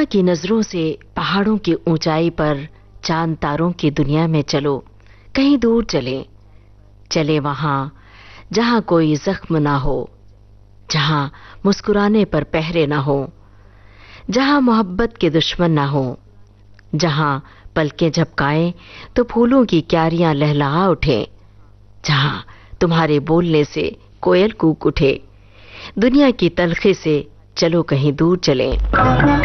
की नजरों से पहाड़ों की ऊंचाई पर चांद तारों की दुनिया में चलो, कहीं दूर चले, चले वहां जहां कोई जख्म ना हो, जहां मुस्कुराने पर पहरे ना हो, जहां मोहब्बत के दुश्मन ना हो, जहां पलकें झपकाएं तो फूलों की क्यारियां लहलहा उठे, जहां तुम्हारे बोलने से कोयल कूक उठे। दुनिया की तलखी से चलो कहीं दूर चलें।